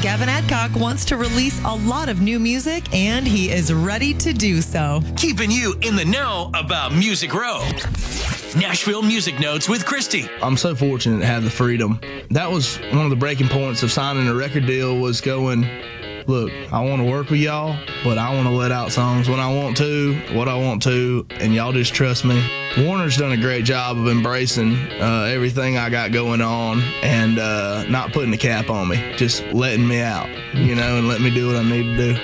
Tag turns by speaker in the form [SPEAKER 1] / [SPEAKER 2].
[SPEAKER 1] Gavin Adcock wants to release a lot of new music, and he is ready to do so.
[SPEAKER 2] Keeping you in the know about Music Row. Nashville Music Notes with Christy.
[SPEAKER 3] I'm so fortunate to have the freedom. That was one of the breaking points of signing a record deal, was going, look, I want to work with y'all, but I want to let out songs when I want to, what I want to, and y'all just trust me. Warner's done a great job of embracing everything I got going on and not putting a cap on me, just letting me out, and letting me do what I need to do.